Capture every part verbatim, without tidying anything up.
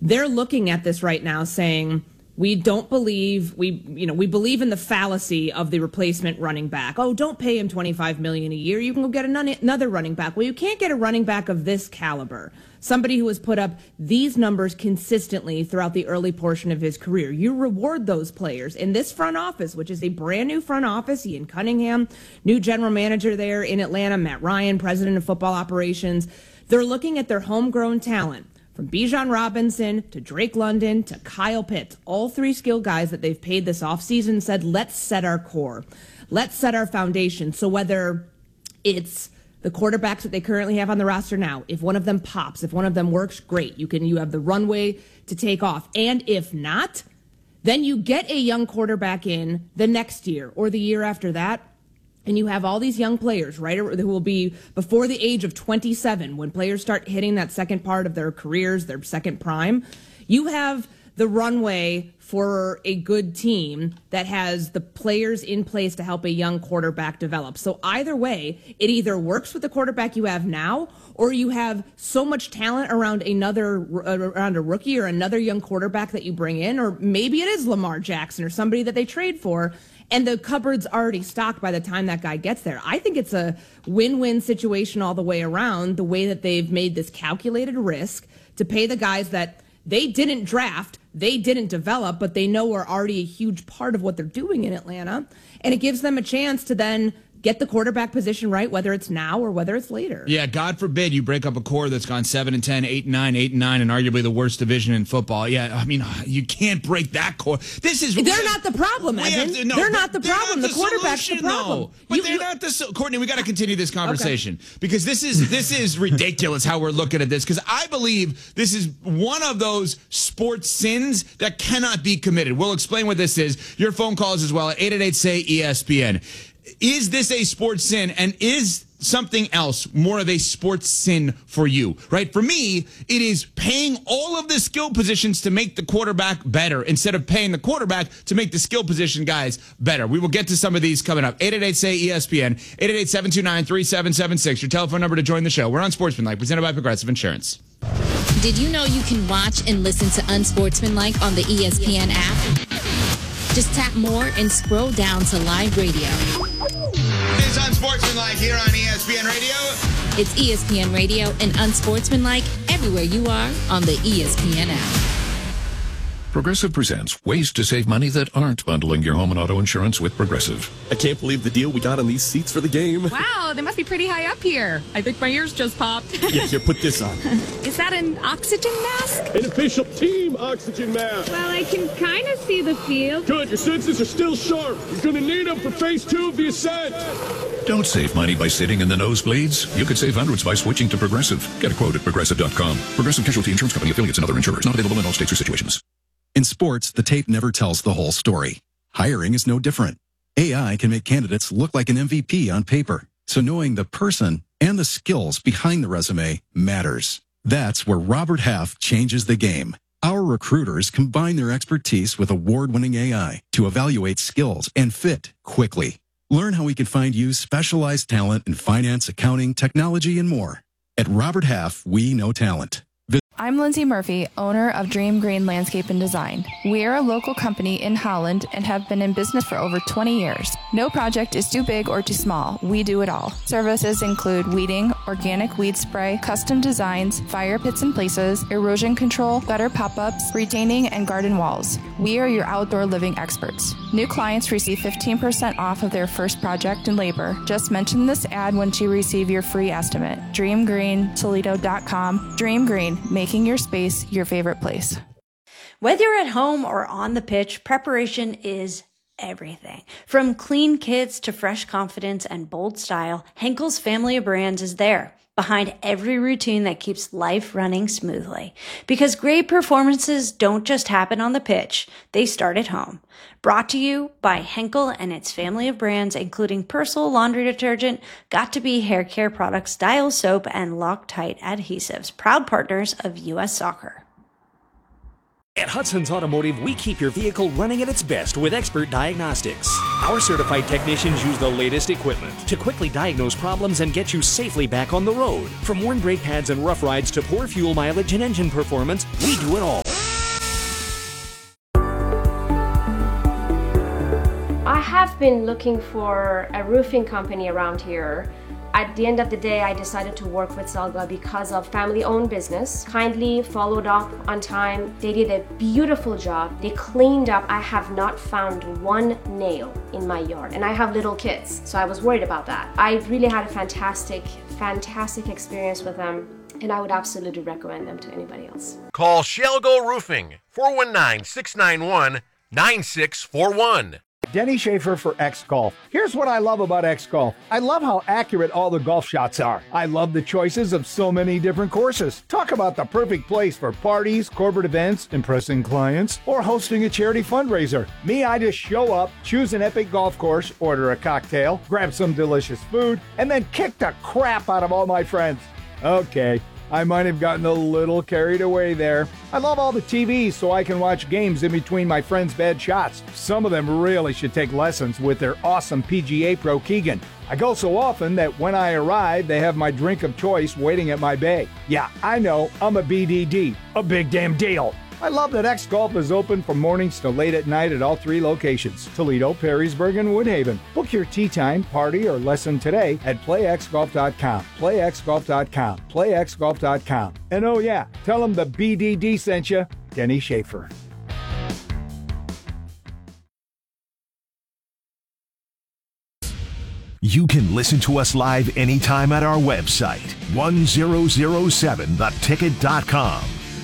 they're looking at this right now saying, we don't believe we you know we believe in the fallacy of the replacement running back. Oh, don't pay him twenty-five million dollars a year. You can go get another running back. Well, you can't get a running back of this caliber. Somebody who has put up these numbers consistently throughout the early portion of his career. You reward those players. In this front office, which is a brand new front office, Ian Cunningham, new general manager there in Atlanta, Matt Ryan, president of football operations, they're looking at their homegrown talent. From Bijan Robinson to Drake London to Kyle Pitts, all three skilled guys that they've paid this offseason said, let's set our core. Let's set our foundation. So whether it's the quarterbacks that they currently have on the roster now, if one of them pops, if one of them works, great. You can you have the runway to take off. And if not, then you get a young quarterback in the next year or the year after that. And you have all these young players, right, who will be before the age of twenty-seven, when players start hitting that second part of their careers, their second prime. You have the runway for a good team that has the players in place to help a young quarterback develop. So either way, it either works with the quarterback you have now, or you have so much talent around another around a rookie or another young quarterback that you bring in, or maybe it is Lamar Jackson or somebody that they trade for, and the cupboard's already stocked by the time that guy gets there. I think it's a win-win situation all the way around, the way that they've made this calculated risk to pay the guys that they didn't draft, they didn't develop, but they know are already a huge part of what they're doing in Atlanta. And it gives them a chance to then get the quarterback position right, whether it's now or whether it's later. Yeah, God forbid you break up a core that's gone seven and ten, eight and nine, eight and nine, and arguably the worst division in football. Yeah, I mean, you can't break that core. This is they're have, not the problem, Evan. To, no, they're not the they're problem. Not the, the quarterback's solution, the problem. No. But you, they're you, not the Courtney. We got to continue this conversation okay. because this is this is ridiculous how we're looking at this. Because I believe this is one of those sports sins that cannot be committed. We'll explain what this is. Your phone calls as well at eight eight eight say E S P N. Is this a sports sin, and is something else more of a sports sin for you, right? For me, it is paying all of the skill positions to make the quarterback better instead of paying the quarterback to make the skill position guys better. We will get to some of these coming up. eight eight eight say E S P N, eight eight eight, seven two nine, three seven seven six, your telephone number to join the show. We're on Sportsmanlike, presented by Progressive Insurance. Did you know you can watch and listen to Unsportsmanlike on the E S P N app? Just tap more and scroll down to live radio. It's Unsportsmanlike here on E S P N Radio. It's E S P N Radio and Unsportsmanlike everywhere you are on the E S P N app. Progressive presents ways to save money that aren't bundling your home and auto insurance with Progressive. I can't believe the deal we got on these seats for the game. Wow, they must be pretty high up here. I think my ears just popped. Yeah, here, put this on. Is that an oxygen mask? An official team oxygen mask. Well, I can kind of see the field. Good, your senses are still sharp. You're going to need them for phase two of the ascent. Don't save money by sitting in the nosebleeds. You could save hundreds by switching to Progressive. Get a quote at Progressive dot com. Progressive Casualty Insurance Company, affiliates, and other insurers. Not available in all states or situations. In sports, the tape never tells the whole story. Hiring is no different. A I can make candidates look like an M V P on paper. So knowing the person and the skills behind the resume matters. That's where Robert Half changes the game. Our recruiters combine their expertise with award-winning A I to evaluate skills and fit quickly. Learn how we can find you specialized talent in finance, accounting, technology, and more. At Robert Half, we know talent. I'm Lindsay Murphy, owner of Dream Green Landscape and Design. We are a local company in Holland and have been in business for over twenty years. No project is too big or too small. We do it all. Services include weeding, organic weed spray, custom designs, fire pits and places, erosion control, gutter pop-ups, retaining, and garden walls. We are your outdoor living experts. New clients receive fifteen percent off of their first project and labor. Just mention this ad once you receive your free estimate. dream green toledo dot com. Dream Green, making your space your favorite place. Whether you're at home or on the pitch, preparation is everything. From clean kits to fresh confidence and bold style, Henkel's family of brands is there, behind every routine that keeps life running smoothly. Because great performances don't just happen on the pitch, they start at home. Brought to you by Henkel and its family of brands, including Persil laundry detergent, Got2b hair care products, Dial soap, and Loctite adhesives, proud partners of U S Soccer. At Hudson's Automotive, we keep your vehicle running at its best with expert diagnostics. Our certified technicians use the latest equipment to quickly diagnose problems and get you safely back on the road. From worn brake pads and rough rides to poor fuel mileage and engine performance, we do it all. have been looking for a roofing company around here. At the end of the day, I decided to work with Zelga because of family-owned business. Kindly followed up on time. They did a beautiful job. They cleaned up. I have not found one nail in my yard, and I have little kids, so I was worried about that. I really had a fantastic, fantastic experience with them, and I would absolutely recommend them to anybody else. Call Shelgo Roofing, four one nine, six nine one, nine six four one. Denny Schaefer for X Golf. Here's what I love about X Golf. I love how accurate all the golf shots are. I love the choices of so many different courses. Talk about the perfect place for parties, corporate events, impressing clients, or hosting a charity fundraiser. Me, I just show up, choose an epic golf course, order a cocktail, grab some delicious food, and then kick the crap out of all my friends. Okay, I might have gotten a little carried away there. I love all the T Vs so I can watch games in between my friends' bad shots. Some of them really should take lessons with their awesome P G A pro Keegan. I go so often that when I arrive, they have my drink of choice waiting at my bay. Yeah, I know, I'm a B D D, a big damn deal. I love that X Golf is open from mornings to late at night at all three locations, Toledo, Perrysburg, and Woodhaven. Book your tee time, party, or lesson today at play x golf dot com. play x golf dot com. play x golf dot com. And oh yeah, tell them the B D D sent you, Denny Schaefer. You can listen to us live anytime at our website, one thousand seven the ticket dot com.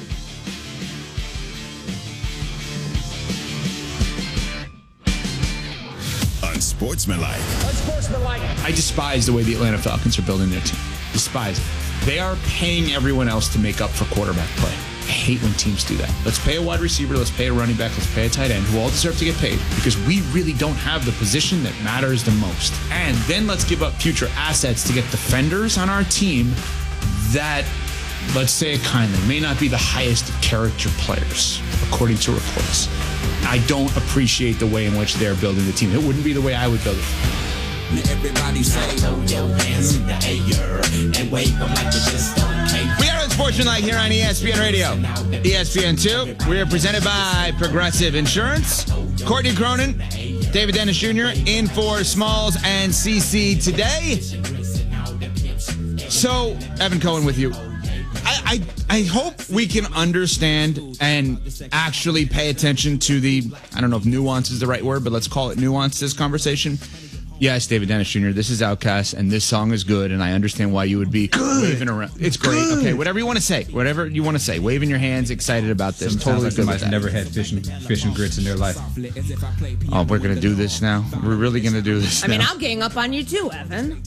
Unsportsmanlike. Unsportsmanlike. I despise the way the Atlanta Falcons are building their team. Despise it. They are paying everyone else to make up for quarterback play. I hate when teams do that. Let's pay a wide receiver, let's pay a running back, let's pay a tight end, who all deserve to get paid, because we really don't have the position that matters the most. And then let's give up future assets to get defenders on our team that, let's say it kindly, may not be the highest of character players, according to reports. I don't appreciate the way in which they're building the team. It wouldn't be the way I would build it. Everybody say, throw your hands in the air and wave them like you just don't care. We are Unsportsmanlike here on E S P N Radio, E S P N two. We are presented by Progressive Insurance. Courtney Cronin, David Dennis Junior in for Smalls and C C today. So, Evan Cohen with you. I, I, I hope we can understand and actually pay attention to the, I don't know if nuance is the right word, but let's call it nuance, this conversation. Yes, David Dennis Junior, this is Outkast, and this song is good, and I understand why you would be good. waving around. It's great. Good. Okay, whatever you want to say. Whatever you want to say. Waving your hands, excited about this. Some totally like good somebody's never had fish and, fish and grits in their life. Oh, we're going to do this now? We're really going to do this I now? mean, I'll gang up on you too, Evan.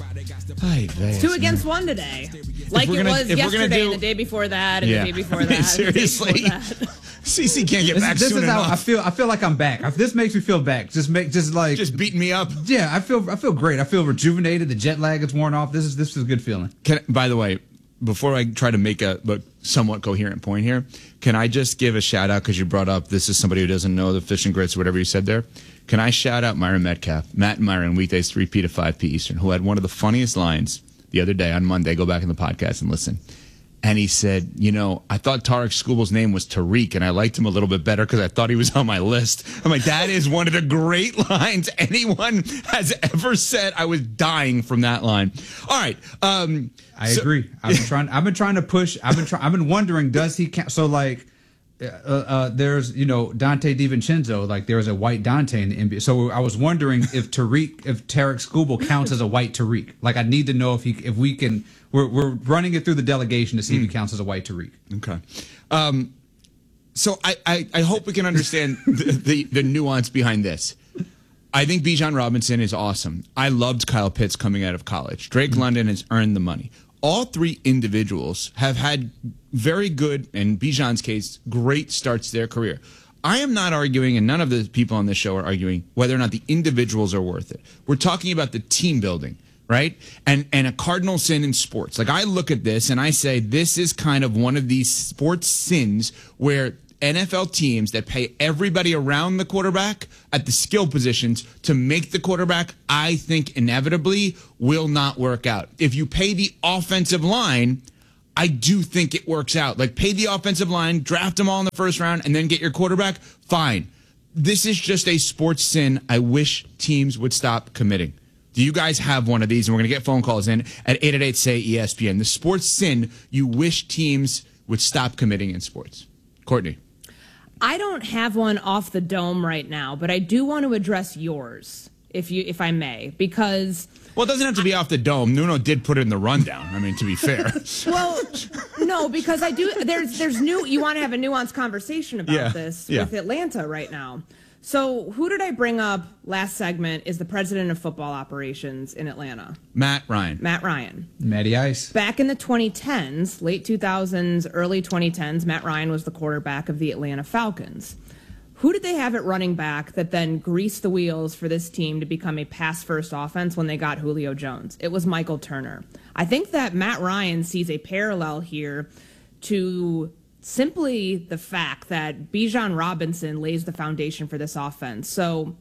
Ay, It's two against one today. Like it gonna, was yesterday, do, and the day before that, and yeah. the day before I mean, that. Seriously. C C can't get this, back this soon is how enough. I feel. I feel like I'm back. This makes me feel back. Just make, just like, just beating me up. Yeah, I feel. I feel great. I feel rejuvenated. The jet lag is worn off. This is this is a good feeling. Can, by the way, before I try to make a but somewhat coherent point here, can I just give a shout out because you brought up this is somebody who doesn't know the fish and grits, whatever you said there. Can I shout out Myron Metcalf, Matt and Myron, weekdays three p to five p Eastern, who had one of the funniest lines the other day on Monday. Go back in the podcast and listen. And he said, you know, I thought Tarek Skubal's name was Tariq, and I liked him a little bit better because I thought he was on my list. I'm like, that is one of the great lines anyone has ever said. I was dying from that line. All right. Um, I so, agree. I've been trying. I've been trying to push. I've been. Try, I've been wondering, does he count? So like, uh, uh, there's you know Dante DiVincenzo. Like there was a white Dante in the N B A. So I was wondering if Tariq, if Tarek Skubal counts as a white Tariq. Like I need to know if he, if we can. We're we're running it through the delegation to see mm. if he counts as a white Tariq. Okay. Um, so I, I, I hope we can understand the, the, the nuance behind this. I think Bijan Robinson is awesome. I loved Kyle Pitts coming out of college. Drake mm-hmm. London has earned the money. All three individuals have had very good, in Bijan's case, great starts to their career. I am not arguing, and none of the people on this show are arguing, whether or not the individuals are worth it. We're talking about the team building. Right? And and a cardinal sin in sports. Like I look at this and I say this is kind of one of these sports sins where N F L teams that pay everybody around the quarterback at the skill positions to make the quarterback, I think inevitably will not work out. If you pay the offensive line, I do think it works out. Like pay the offensive line, draft them all in the first round, and then get your quarterback, fine. this is just a sports sin I wish teams would stop committing. Do you guys have one of these? And we're going to get phone calls in at eight eight eight, S A Y, E S P N. The sports sin you wish teams would stop committing in sports. Courtney. I don't have one off the dome right now, but I do want to address yours, if you, if I may, because... Well, it doesn't have to be off the dome. Nuno did put it in the rundown. I mean, to be fair. Well, no, because I do... There's there's new... You want to have a nuanced conversation about Yeah, this yeah. with Atlanta right now. So who did I bring up last segment is the president of football operations in Atlanta. Matt Ryan. Matt Ryan. Matty Ice. Back in the twenty tens, late two thousands, early twenty tens, Matt Ryan was the quarterback of the Atlanta Falcons. Who did they have at running back that then greased the wheels for this team to become a pass-first offense when they got Julio Jones? It was Michael Turner. I think that Matt Ryan sees a parallel here to simply the fact that Bijan Robinson lays the foundation for this offense. So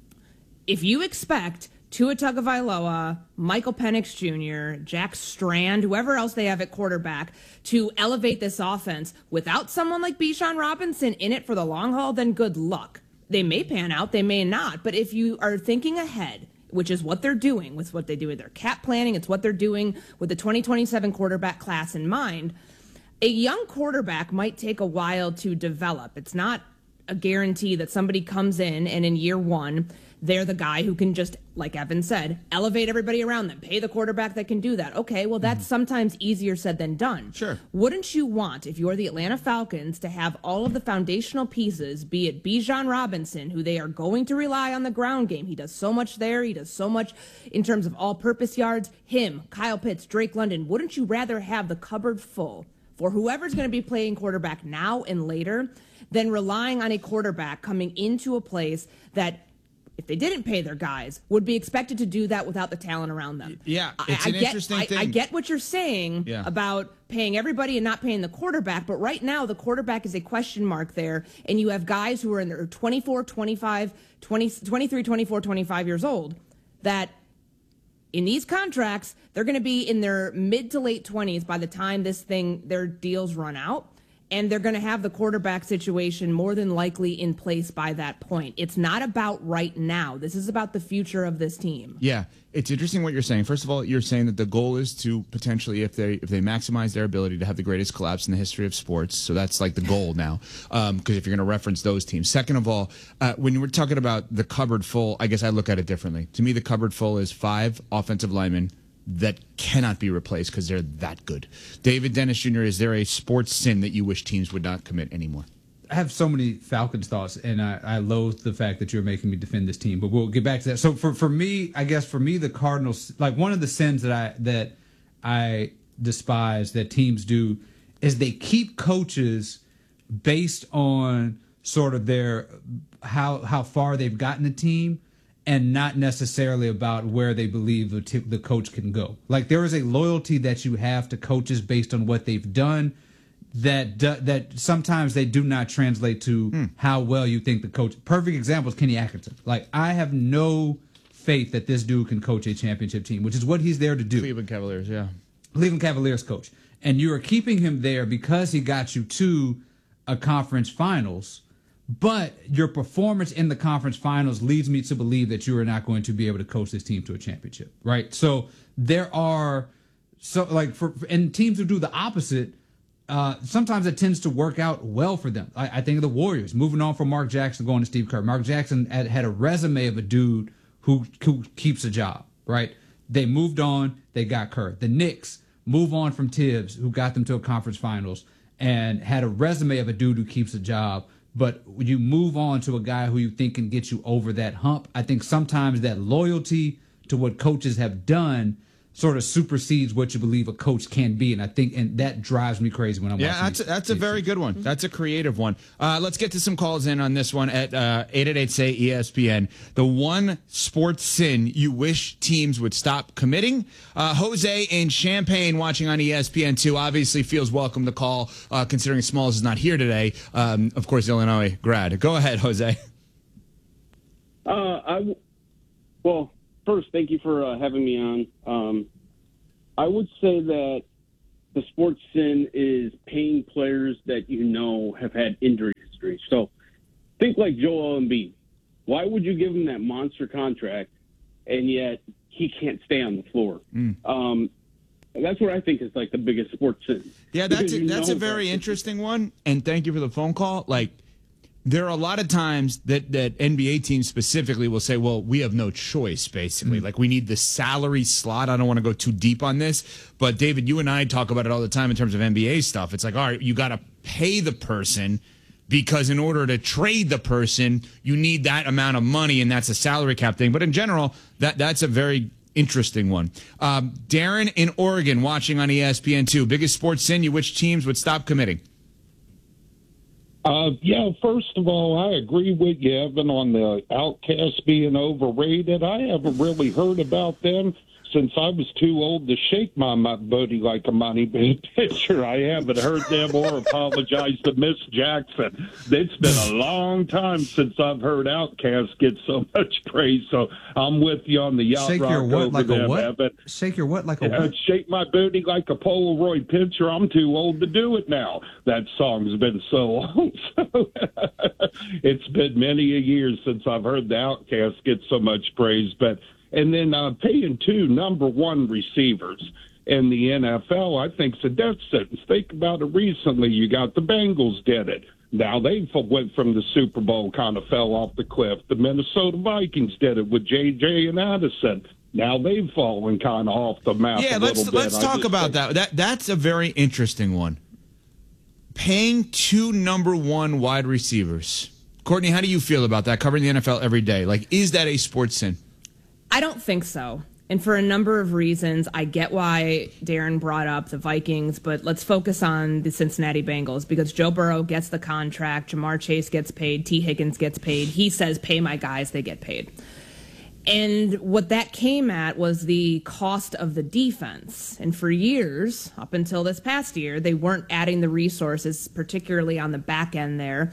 if you expect Tua Tagovailoa, Michael Penix Junior, Jack Strand, whoever else they have at quarterback, to elevate this offense without someone like Bijan Robinson in it for the long haul, then good luck. They may pan out, they may not. But if you are thinking ahead, which is what they're doing, with what they do with their cap planning, it's what they're doing with the twenty twenty-seven quarterback class in mind, a young quarterback might take a while to develop. It's not a guarantee that somebody comes in and in year one, they're the guy who can just, like Evan said, elevate everybody around them, pay the quarterback that can do that. Okay, well, that's mm-hmm. sometimes easier said than done. Sure. Wouldn't you want, if you're the Atlanta Falcons, to have all of the foundational pieces, be it Bijan Robinson, who they are going to rely on the ground game. He does so much there. He does so much in terms of all-purpose yards. Him, Kyle Pitts, Drake London. Wouldn't you rather have the cupboard full for whoever's going to be playing quarterback now and later than relying on a quarterback coming into a place that, if they didn't pay their guys, would be expected to do that without the talent around them? Yeah, it's I, an I get, interesting I, thing. I get what you're saying Yeah. about paying everybody and not paying the quarterback, but right now the quarterback is a question mark there, and you have guys who are in their twenty-four, twenty-five, twenty, twenty-three, twenty-four, twenty-five years old that in these contracts, they're going to be in their mid to late twenties by the time this thing, their deals run out. And they're going to have the quarterback situation more than likely in place by that point. It's not about right now. This is about the future of this team. Yeah, it's interesting what you're saying. First of all, you're saying that the goal is to potentially, if they if they maximize their ability, to have the greatest collapse in the history of sports. So that's like the goal now, because um, if you're going to reference those teams. Second of all, uh, when we're talking about the cupboard full, I guess I look at it differently. To me, the cupboard full is five offensive linemen that cannot be replaced because they're that good. David Dennis Junior, is there a sports sin that you wish teams would not commit anymore? I have so many Falcons thoughts, and I, I loathe the fact that you're making me defend this team. But we'll get back to that. So for, for me, I guess for me, the Cardinals, like one of the sins that I that I despise that teams do is they keep coaches based on sort of their how how far they've gotten the team, and not necessarily about where they believe the, t- the coach can go. Like there is a loyalty that you have to coaches based on what they've done that do, that sometimes they do not translate to hmm. how well you think the coach. Perfect example is Kenny Atkinson. Like I have no faith that this dude can coach a championship team, which is what he's there to do. Cleveland Cavaliers, yeah. Cleveland Cavaliers coach. And you are keeping him there because he got you to a conference finals. But your performance in the conference finals leads me to believe that you are not going to be able to coach this team to a championship, right? So there are so like for and teams who do the opposite. Uh, sometimes it tends to work out well for them. I, I think of the Warriors moving on from Mark Jackson going to Steve Kerr. Mark Jackson had, had a resume of a dude who who keeps a job, right? They moved on, they got Kerr. The Knicks move on from Tibbs, who got them to a conference finals, and had a resume of a dude who keeps a job. But when you move on to a guy who you think can get you over that hump, I think sometimes that loyalty to what coaches have done sort of supersedes what you believe a coach can be. And I think and that drives me crazy when I'm yeah, watching. Yeah, that's, these, that's a very good one. That's a creative one. Uh, let's get to some calls in on this one at uh, eight eight eight, S A Y, E S P N. The one sports sin you wish teams would stop committing. Uh, Jose in Champaign watching on E S P N two obviously feels welcome to call, uh, considering Smalls is not here today. Um, of course, Illinois grad. Go ahead, Jose. Uh, I, well... First, thank you for uh, having me on. Um, I would say that the sports sin is paying players that you know have had injury history. So think like Joel Embiid. Why would you give him that monster contract and yet he can't stay on the floor? Mm. Um, that's what I think is like the biggest sports sin. Yeah, that's Because a, you that's know a very that- interesting one. And thank you for the phone call. Like, there are a lot of times that, that N B A teams specifically will say, well, we have no choice, basically. Mm. Like, we need the salary slot. I don't want to go too deep on this. But, David, you and I talk about it all the time in terms of N B A stuff. It's like, all right, you got to pay the person because in order to trade the person, you need that amount of money, and that's a salary cap thing. But in general, that that's a very interesting one. Um, Darren in Oregon watching on E S P N two. Biggest sports sin, you wish teams would stop committing? Uh, yeah, first of all, I agree with you, Evan, on the Outcasts being overrated. I haven't really heard about them since I was too old to shake my, my booty like a money pitcher. I haven't heard them or apologized to Miss Jackson. It's been a long time since I've heard Outcasts get so much praise, so I'm with you on the yacht Shake rock your what over like them, a what? Evan. Shake your what like a Uh, what? shake my booty like a Polaroid picture. I'm too old to do it now. That song's been so long. So it's been many a years since I've heard the Outcast get so much praise. But and then uh, paying two number one receivers in the N F L, I think, is a death sentence. Think about it recently. You got the Bengals did it. Now they went from the Super Bowl, kind of fell off the cliff. The Minnesota Vikings did it with J J and Addison. Now they've fallen kind of off the map Yeah, a let's little bit. let's I talk just about think- that. That that's a very interesting one. Paying two number one wide receivers. Courtney, how do you feel about that? Covering the N F L every day, like, is that a sports sin? I don't think so. And for a number of reasons, I get why Darren brought up the Vikings, but let's focus on the Cincinnati Bengals because Joe Burrow gets the contract, Jamar Chase gets paid, T. Higgins gets paid. He says, pay my guys, they get paid. And what that came at was the cost of the defense. And for years, up until this past year, they weren't adding the resources, particularly on the back end there,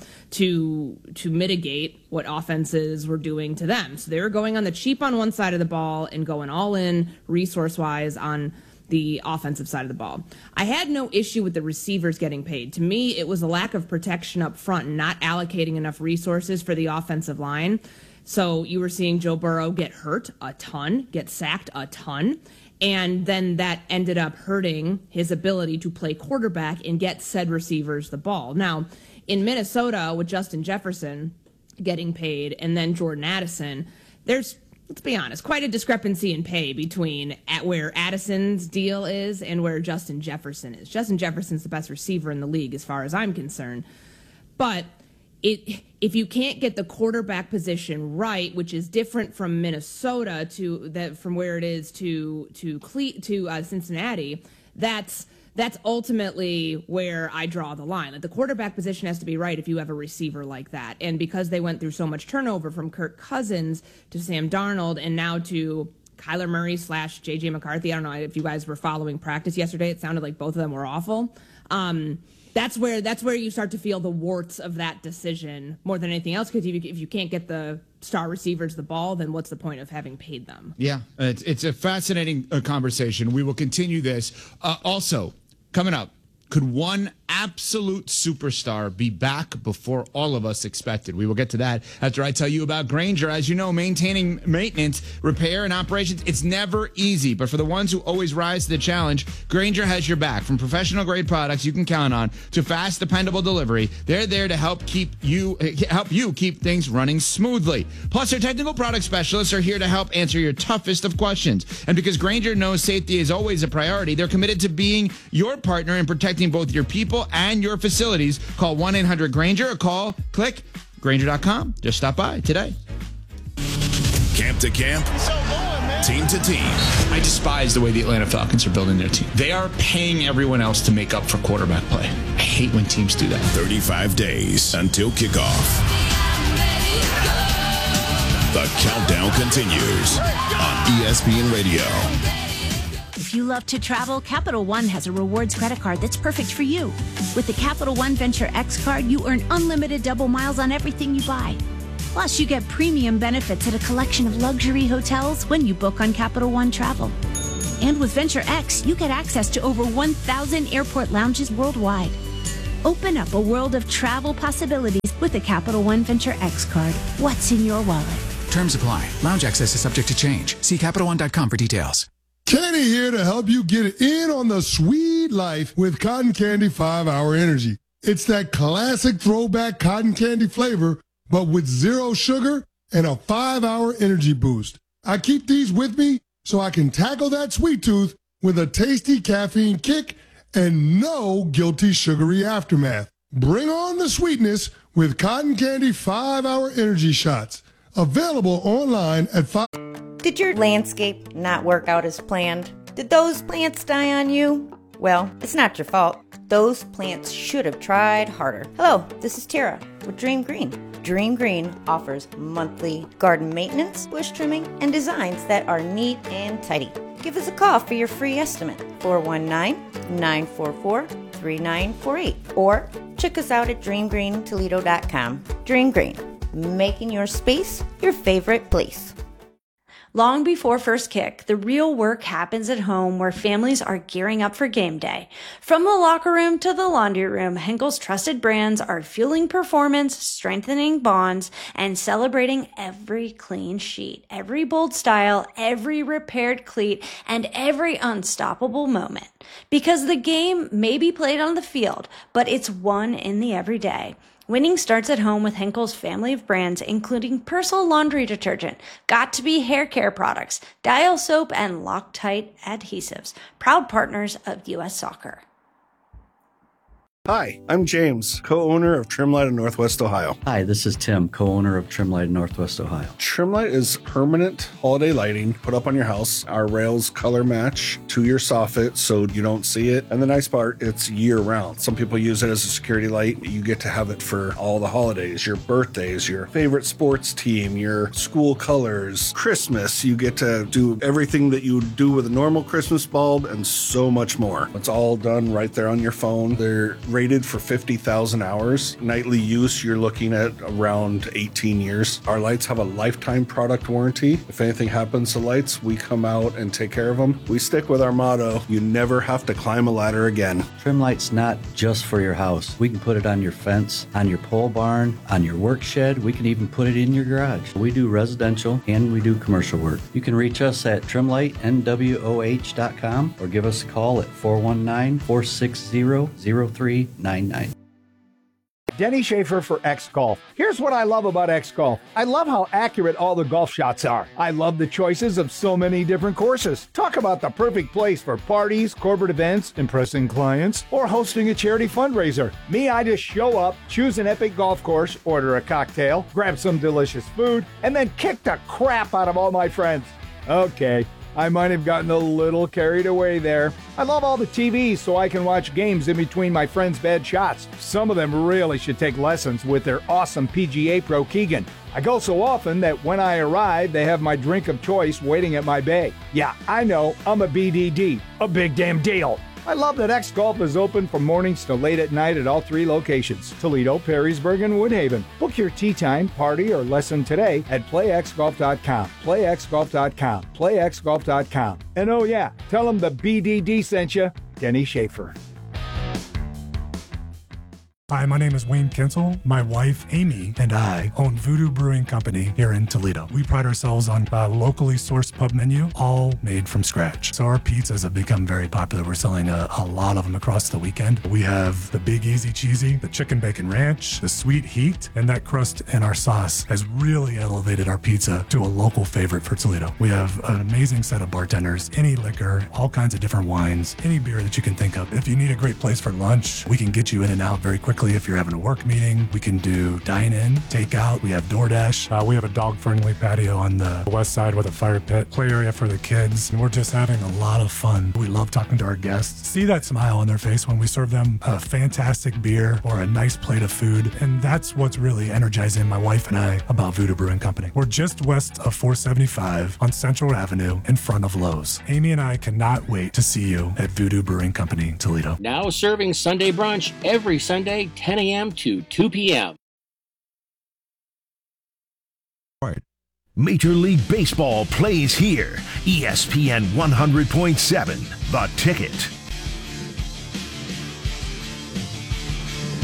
to to mitigate what offenses were doing to them. So they were going on the cheap on one side of the ball and going all in resource-wise on the offensive side of the ball. I had no issue with the receivers getting paid. To me, it was a lack of protection up front and not allocating enough resources for the offensive line. So you were seeing Joe Burrow get hurt a ton, get sacked a ton, and then that ended up hurting his ability to play quarterback and get said receivers the ball. Now, in Minnesota with Justin Jefferson getting paid and then Jordan Addison, there's, let's be honest, quite a discrepancy in pay between at where Addison's deal is and where Justin Jefferson is. Justin Jefferson's the best receiver in the league as far as I'm concerned. But It, if you can't get the quarterback position right, which is different from Minnesota to that from where it is to to Cle- to uh, Cincinnati, that's that's ultimately where I draw the line. Like the quarterback position has to be right if you have a receiver like that. And because they went through so much turnover from Kirk Cousins to Sam Darnold and now to Kyler Murray slash J J McCarthy. I don't know if you guys were following practice yesterday. It sounded like both of them were awful. Um, That's where that's where you start to feel the warts of that decision more than anything else. Because if you, if you can't get the star receivers the ball, then what's the point of having paid them? Yeah, it's, it's a fascinating uh, conversation. We will continue this. Uh, also, coming up, could one absolute superstar be back before all of us expected? We will get to that after I tell you about Grainger. As you know, maintaining maintenance, repair, and operations, it's never easy. But for the ones who always rise to the challenge, Grainger has your back. From professional-grade products you can count on to fast, dependable delivery, they're there to help keep you help you keep things running smoothly. Plus, their technical product specialists are here to help answer your toughest of questions. And because Grainger knows safety is always a priority, they're committed to being your partner in protecting both your people and your facilities. Call one eight hundred Grainger or call, click, Grainger dot com. Just stop by today. Camp to camp, team to team. I despise the way the Atlanta Falcons are building their team. They are paying everyone else to make up for quarterback play. I hate when teams do that. thirty-five days until kickoff. The countdown continues on E S P N Radio. If you love to travel, Capital One has a rewards credit card that's perfect for you. With the Capital One Venture X card, you earn unlimited double miles on everything you buy. Plus, you get premium benefits at a collection of luxury hotels when you book on Capital One Travel. And with Venture X, you get access to over one thousand airport lounges worldwide. Open up a world of travel possibilities with the Capital One Venture X card. What's in your wallet? Terms apply. Lounge access is subject to change. See Capital One dot com for details. Kenny here to help you get in on the sweet life with Cotton Candy five hour Energy. It's that classic throwback cotton candy flavor, but with zero sugar and a five hour energy boost. I keep these with me so I can tackle that sweet tooth with a tasty caffeine kick and no guilty sugary aftermath. Bring on the sweetness with Cotton Candy five hour Energy Shots. Available online at five. Did your landscape not work out as planned? Did those plants die on you? Well, it's not your fault. Those plants should have tried harder. Hello, this is Tara with Dream Green. Dream Green offers monthly garden maintenance, bush trimming, and designs that are neat and tidy. Give us a call for your free estimate, four one nine, nine four four, three nine four eight, or check us out at dream green toledo dot com. Dream Green, making your space your favorite place. Long before first kick, the real work happens at home where families are gearing up for game day. From the locker room to the laundry room, Henkel's trusted brands are fueling performance, strengthening bonds, and celebrating every clean sheet, every bold style, every repaired cleat, and every unstoppable moment. Because the game may be played on the field, but it's won in the everyday. Winning starts at home with Henkel's family of brands, including Persil laundry detergent, Got2b hair care products, Dial soap, and Loctite adhesives, proud partners of U S Soccer. Hi, I'm James, co-owner of Trimlight of Northwest Ohio. Hi, this is Tim, co-owner of Trimlight of Northwest Ohio. Trimlight is permanent holiday lighting put up on your house. Our rails color match to your soffit so you don't see it. And the nice part, it's year-round. Some people use it as a security light. You get to have it for all the holidays, your birthdays, your favorite sports team, your school colors, Christmas. You get to do everything that you would do with a normal Christmas bulb and so much more. It's all done right there on your phone. They're rated for fifty thousand hours. Nightly use, you're looking at around eighteen years. Our lights have a lifetime product warranty. If anything happens to lights, we come out and take care of them. We stick with our motto, you never have to climb a ladder again. Trimlight's not just for your house. We can put it on your fence, on your pole barn, on your work shed. We can even put it in your garage. We do residential and we do commercial work. You can reach us at trimlight n w o h dot com or give us a call at four one nine, four six zero, zero three nine nine. Denny Schaefer for X Golf. Here's what I love about X Golf. I love how accurate all the golf shots are. I love the choices of so many different courses. Talk about the perfect place for parties, corporate events, impressing clients, or hosting a charity fundraiser. Me, I just show up, choose an epic golf course, order a cocktail, grab some delicious food, and then kick the crap out of all my friends. Okay, I might have gotten a little carried away there. I love all the T Vs so I can watch games in between my friends' bad shots. Some of them really should take lessons with their awesome P G A pro Keegan. I go so often that when I arrive, they have my drink of choice waiting at my bay. Yeah, I know, I'm a B D D. A big damn deal. I love that X Golf is open from mornings to late at night at all three locations, Toledo, Perrysburg, and Woodhaven. Book your tee time, party, or lesson today at play x golf dot com. play x golf dot com. play x golf dot com. And oh yeah, tell them the B D D sent you, Denny Schaefer. Hi, my name is Wayne Kinsel. My wife, Amy, and I own Voodoo Brewing Company here in Toledo. We pride ourselves on a locally sourced pub menu, all made from scratch. So our pizzas have become very popular. We're selling a, a lot of them across the weekend. We have the Big Easy Cheesy, the Chicken Bacon Ranch, the Sweet Heat, and that crust and our sauce has really elevated our pizza to a local favorite for Toledo. We have an amazing set of bartenders, any liquor, all kinds of different wines, any beer that you can think of. If you need a great place for lunch, we can get you in and out very quickly. If you're having a work meeting, we can do dine-in, takeout. We have DoorDash. Uh, we have a dog-friendly patio on the west side with a fire pit, play area for the kids. And we're just having a lot of fun. We love talking to our guests. See that smile on their face when we serve them a fantastic beer or a nice plate of food. And that's what's really energizing my wife and I about Voodoo Brewing Company. We're just west of four seventy-five on Central Avenue in front of Lowe's. Amy and I cannot wait to see you at Voodoo Brewing Company, Toledo. Now serving Sunday brunch every Sunday, ten a.m. to two p.m. Major League Baseball plays here. E S P N one hundred point seven, The Ticket.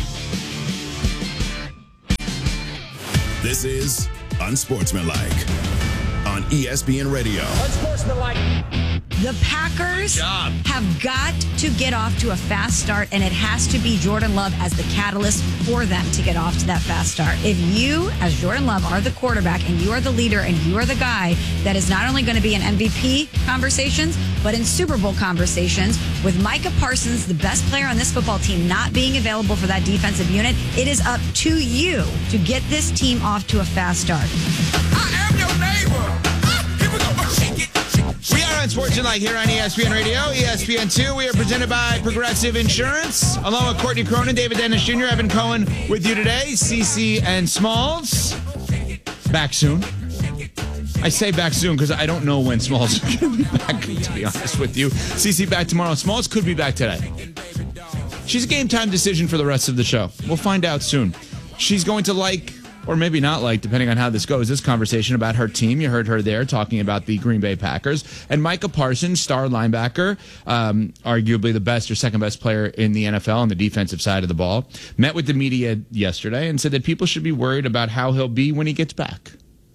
This is Unsportsmanlike on E S P N Radio. Unsportsmanlike. The Packers have got to get off to a fast start, and it has to be Jordan Love as the catalyst for them to get off to that fast start. If you, as Jordan Love, are the quarterback and you are the leader and you are the guy that is not only going to be in M V P conversations, but in Super Bowl conversations, with Micah Parsons, the best player on this football team, not being available for that defensive unit, it is up to you to get this team off to a fast start. I am your neighbor. Ah, here we go. Shake it. We are Unsportsmanlike here on E S P N Radio, E S P N two. We are presented by Progressive Insurance, along with Courtney Cronin, David Dennis Junior, Evan Cohen with you today. Cece and Smalls back soon. I say back soon because I don't know when Smalls is going to be back, to be honest with you. Cece back tomorrow. Smalls could be back today. She's a game time decision for the rest of the show. We'll find out soon. She's going to like, or maybe not like, depending on how this goes, this conversation about her team. You heard her there talking about the Green Bay Packers. And Micah Parsons, star linebacker, um, arguably the best or second best player in the N F L on the defensive side of the ball, met with the media yesterday and said that people should be worried about how he'll be when he gets back.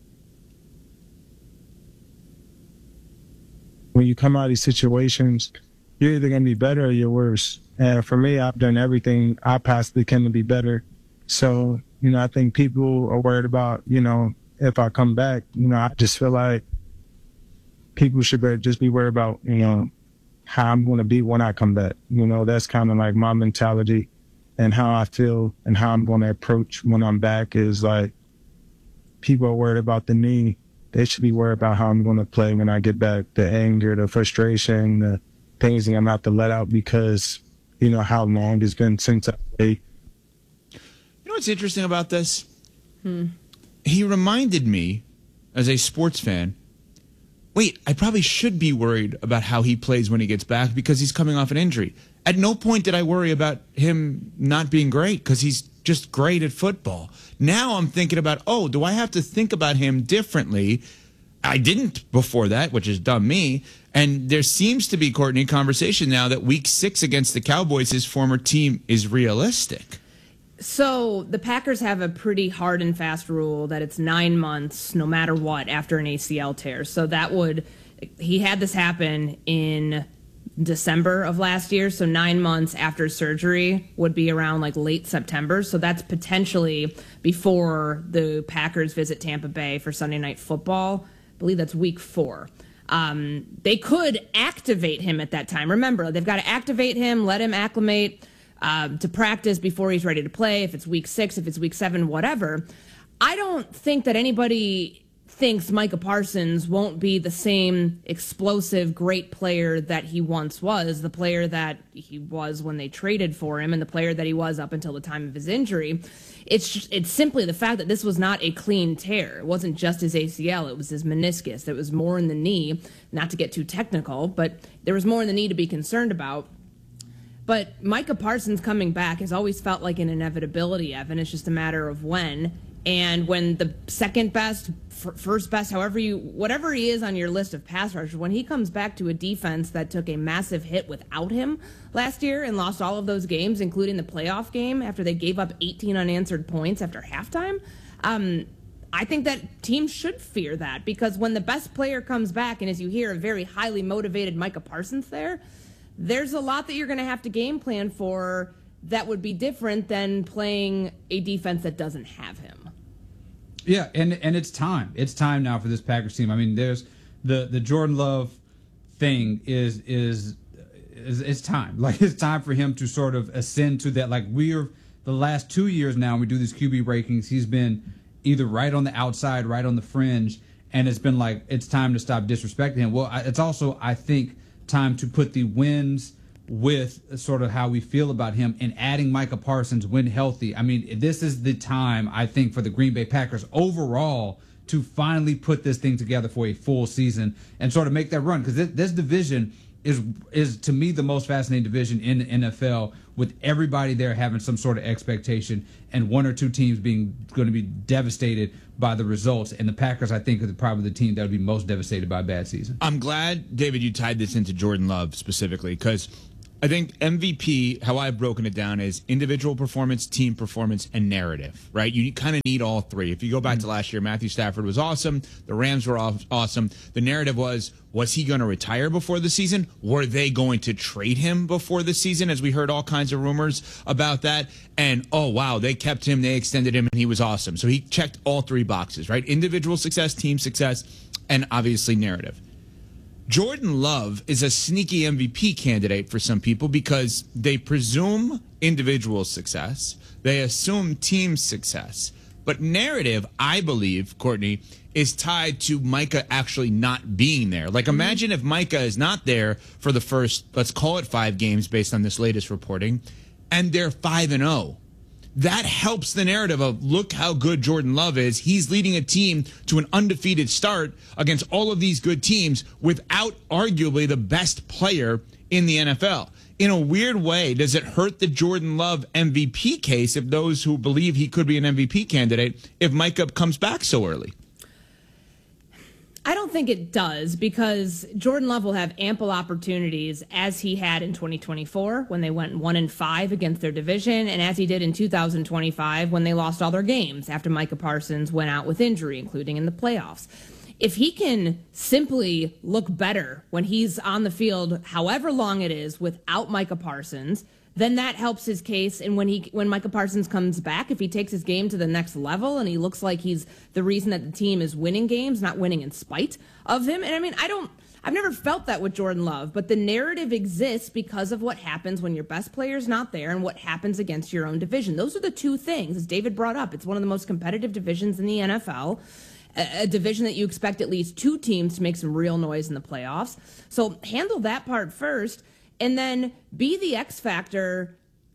When you come out of these situations, you're either going to be better or you're worse. And for me, I've done everything I possibly can to be better. So, you know, I think people are worried about, you know, if I come back, you know, I just feel like people should be, just be worried about, you know, how I'm going to be when I come back. You know, that's kind of like my mentality, and how I feel and how I'm going to approach when I'm back is like, people are worried about the knee. They should be worried about how I'm going to play when I get back. The anger, the frustration, the things that I'm about to let out because, you know, how long it's been since I played. You know what's interesting about this? Hmm. He reminded me, as a sports fan, wait, I probably should be worried about how he plays when he gets back because he's coming off an injury. At no point did I worry about him not being great because he's just great at football. Now I'm thinking about, oh, do I have to think about him differently? I didn't before that, which is dumb me. And there seems to be, Courtney, conversation now that week six against the Cowboys, his former team, is realistic. So the Packers have a pretty hard and fast rule that it's nine months no matter what after an A C L tear. So that would, he had this happen in December of last year, so nine months after surgery would be around like late September. So that's potentially before the Packers visit Tampa Bay for Sunday Night Football. I believe that's week four. Um, they could activate him at that time. Remember, they've got to activate him, let him acclimate uh, to practice before he's ready to play. If it's week six, if it's week seven, whatever. I don't think that anybody thinks Micah Parsons won't be the same explosive, great player that he once was, the player that he was when they traded for him and the player that he was up until the time of his injury. It's just, it's simply the fact that this was not a clean tear. It wasn't just his A C L. It was his meniscus. There was more in the knee, not to get too technical, but there was more in the knee to be concerned about. But Micah Parsons coming back has always felt like an inevitability, Evan. It's just a matter of when. And when the second best, f- first best, however you, whatever he is on your list of pass rushers, when he comes back to a defense that took a massive hit without him last year and lost all of those games, including the playoff game after they gave up eighteen unanswered points after halftime, um, I think that teams should fear that, because when the best player comes back, and as you hear a very highly motivated Micah Parsons there, there's a lot that you're going to have to game plan for that would be different than playing a defense that doesn't have him. Yeah, and and it's time. It's time now for this Packers team. I mean, there's the the Jordan Love thing is is is it's time. Like, it's time for him to sort of ascend to that. Like, we're the last two years now, we do these Q B rankings. He's been either right on the outside, right on the fringe, and it's been like, it's time to stop disrespecting him. Well, it's also, I think, time to put the wins with sort of how we feel about him, and adding Micah Parsons when healthy. I mean, this is the time, I think, for the Green Bay Packers overall to finally put this thing together for a full season and sort of make that run, because this, this division is, is to me, the most fascinating division in the N F L, with everybody there having some sort of expectation and one or two teams being going to be devastated by the results. And the Packers, I think, are probably the team that would be most devastated by a bad season. I'm glad, David, you tied this into Jordan Love specifically, because I think M V P, how I've broken it down, is individual performance, team performance, and narrative, right? You kind of need all three. If you go back mm-hmm. to last year, Matthew Stafford was awesome. The Rams were awesome. The narrative was, was he going to retire before the season? Were they going to trade him before the season? As we heard all kinds of rumors about that. And, oh, wow, they kept him, they extended him, and he was awesome. So he checked all three boxes, right? Individual success, team success, and obviously narrative. Jordan Love is a sneaky M V P candidate for some people because they presume individual success, they assume team success. But narrative, I believe, Courtney, is tied to Micah actually not being there. Like, imagine if Micah is not there for the first, let's call it five games based on this latest reporting, and they're five and oh. That helps the narrative of, look how good Jordan Love is. He's leading a team to an undefeated start against all of these good teams without arguably the best player in the N F L. In a weird way, does it hurt the Jordan Love M V P case if those who believe he could be an M V P candidate if Micah comes back so early? I don't think it does, because Jordan Love will have ample opportunities, as he had in twenty twenty-four when they went one and five against their division, and as he did in two thousand twenty-five when they lost all their games after Micah Parsons went out with injury, including in the playoffs. If he can simply look better when he's on the field, however long it is, without Micah Parsons, then that helps his case. And when he when Micah Parsons comes back, if he takes his game to the next level and he looks like he's the reason that the team is winning games, not winning in spite of him. And I mean, I don't, I've never felt that with Jordan Love, but the narrative exists because of what happens when your best player's not there and what happens against your own division. Those are the two things, as David brought up. It's one of the most competitive divisions in the N F L. A division that you expect at least two teams to make some real noise in the playoffs. So handle that part first, and then be the X factor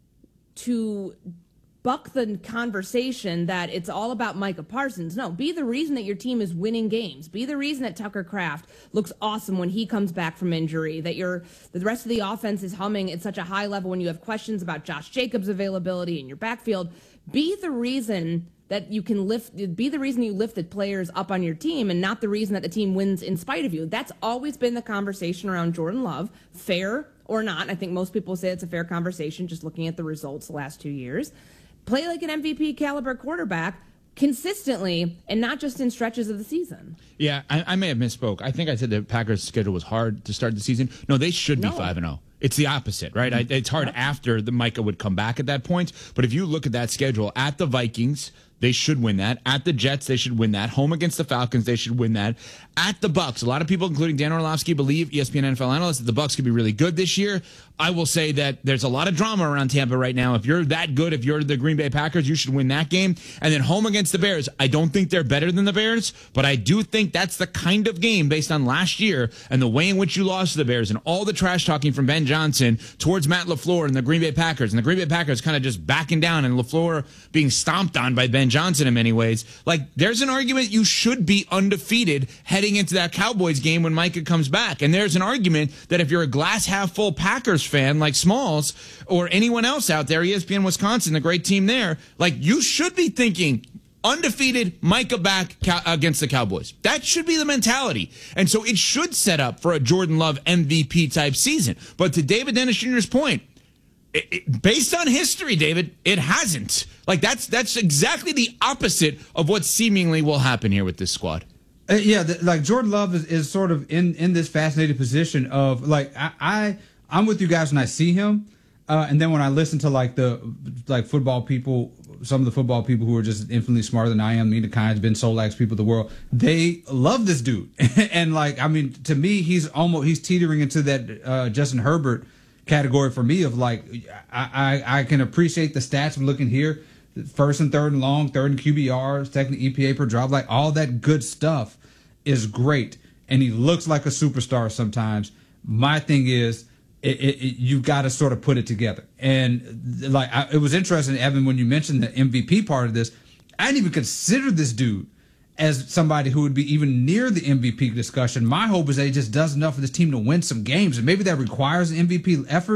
to buck the conversation that it's all about Micah Parsons. No, be the reason that your team is winning games. Be the reason that Tucker Kraft looks awesome when he comes back from injury, that your the rest of the offense is humming at such a high level when you have questions about Josh Jacobs' availability in your backfield. Be the reason that you can lift, be the reason you lift the players up on your team and not the reason that the team wins in spite of you. That's always been the conversation around Jordan Love, fair or not. I think most people say it's a fair conversation just looking at the results the last two years. Play like an M V P caliber quarterback consistently and not just in stretches of the season. Yeah, I, I may have misspoke. I think I said the Packers' schedule was hard to start the season. No, they should be five and oh. It's the opposite, right? Mm-hmm. I, it's hard after the Micah would come back at that point. But if you look at that schedule, at the Vikings, they should win that. At the Jets, they should win that. Home against the Falcons, they should win that. At the Bucs, a lot of people, including Dan Orlovsky, believe, E S P N N F L analysts, that the Bucs could be really good this year. I will say that there's a lot of drama around Tampa right now. If you're that good, if you're the Green Bay Packers, you should win that game. And then home against the Bears, I don't think they're better than the Bears, but I do think that's the kind of game based on last year and the way in which you lost to the Bears and all the trash talking from Ben Johnson towards Matt LaFleur and the Green Bay Packers. And the Green Bay Packers kind of just backing down and LaFleur being stomped on by Ben Johnson in many ways. Like, there's an argument you should be undefeated heading into that Cowboys game when Micah comes back. And there's an argument that if you're a glass half full Packers fan like Smalls or anyone else out there, E S P N Wisconsin, the great team there, like, you should be thinking undefeated Micah back cow- against the Cowboys. That should be the mentality. And so it should set up for a Jordan Love M V P type season. But to David Dennis Junior's point, It, it, based on history, David, it hasn't. Like, that's that's exactly the opposite of what seemingly will happen here with this squad. Uh, yeah, the, like Jordan Love is, is sort of in, in this fascinating position of, like, I, I I'm with you guys when I see him, uh, and then when I listen to like the like football people, some of the football people who are just infinitely smarter than I am, Mina Kimes, Ben Solak's, people of the world, they love this dude, and like, I mean, to me, he's almost he's teetering into that uh, Justin Herbert category for me of like, I, I I can appreciate the stats I'm looking here, first and third and long, third and Q B Rs, second E P A per drop, like all that good stuff is great, and he looks like a superstar sometimes. My thing is, it, it, it, you've got to sort of put it together, and like I, it was interesting, Evan, when you mentioned the M V P part of this. I didn't even consider this dude as somebody who would be even near the M V P discussion. My hope is that he just does enough for this team to win some games, and maybe that requires an M V P effort.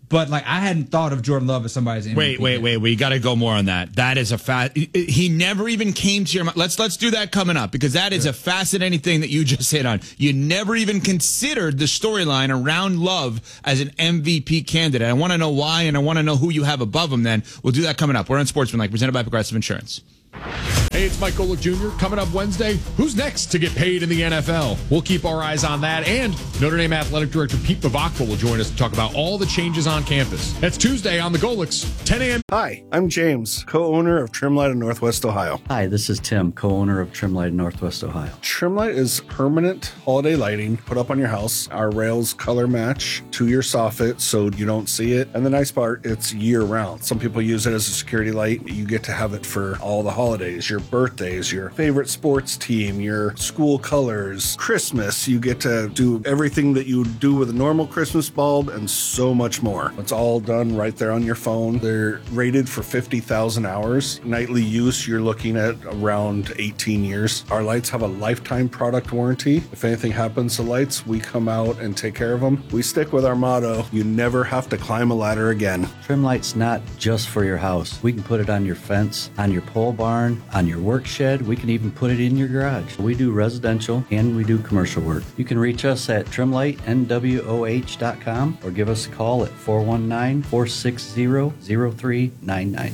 But like I hadn't thought of Jordan Love as somebody's M V P. Wait, wait, wait. We got to go more on that. That is a fact. He never even came to your mind. Let's let's do that coming up because that is a fascinating thing that you just hit on. You never even considered the storyline around Love as an M V P candidate. I want to know why, and I want to know who you have above him. Then we'll do that coming up. We're on Sportsmanlike, presented by Progressive Insurance. Hey, it's Mike Golick Junior Coming up Wednesday, who's next to get paid in the N F L? We'll keep our eyes on that. And Notre Dame Athletic Director Pete Bavacqua will join us to talk about all the changes on campus. That's Tuesday on the Golicks, ten a.m. Hi, I'm James, co-owner of Trimlight in Northwest Ohio. Hi, this is Tim, co-owner of Trimlight in Northwest Ohio. Trimlight is permanent holiday lighting put up on your house. Our rails color match to your soffit so you don't see it. And the nice part, it's year round. Some people use it as a security light. You get to have it for all the holidays, your birthdays, your favorite sports team, your school colors, Christmas. You get to do everything that you do with a normal Christmas bulb and so much more. It's all done right there on your phone. They're rated for fifty thousand hours. Nightly use, you're looking at around eighteen years. Our lights have a lifetime product warranty. If anything happens to lights, we come out and take care of them. We stick with our motto, you never have to climb a ladder again. Trimlight's not just for your house. We can put it on your fence, on your pole barn, on your work shed. We can even put it in your garage. We do residential and we do commercial work. You can reach us at trimlight n w o h dot com or give us a call at four one nine, four six zero, zero three nine nine.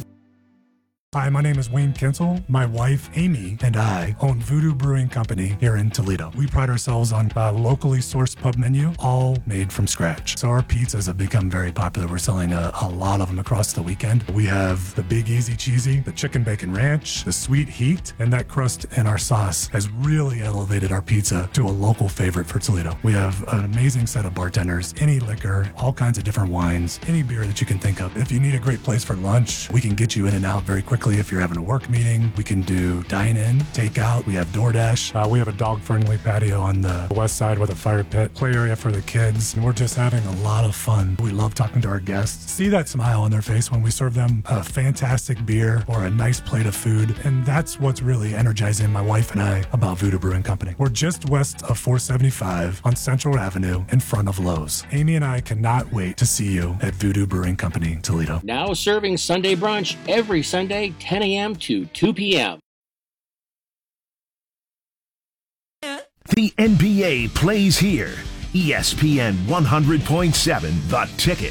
Hi, my name is Wayne Kinsel. My wife, Amy, and I own Voodoo Brewing Company here in Toledo. We pride ourselves on a locally sourced pub menu, all made from scratch. So our pizzas have become very popular. We're selling a, a lot of them across the weekend. We have the Big Easy Cheesy, the Chicken Bacon Ranch, the Sweet Heat, and that crust in our sauce has really elevated our pizza to a local favorite for Toledo. We have an amazing set of bartenders, any liquor, all kinds of different wines, any beer that you can think of. If you need a great place for lunch, we can get you in and out very quickly. If you're having a work meeting, we can do dine-in, takeout. We have DoorDash. Uh, we have a dog-friendly patio on the west side with a fire pit, play area for the kids. And we're just having a lot of fun. We love talking to our guests. See that smile on their face when we serve them a fantastic beer or a nice plate of food. And that's what's really energizing my wife and I about Voodoo Brewing Company. We're just west of four seventy-five on Central Avenue in front of Lowe's. Amy and I cannot wait to see you at Voodoo Brewing Company, Toledo. Now serving Sunday brunch every Sunday, ten a.m. to two p.m. The N B A plays here. E S P N one hundred point seven, The Ticket.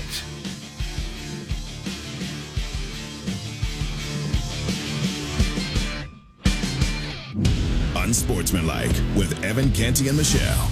Unsportsmanlike with Evan Canty and Michelle.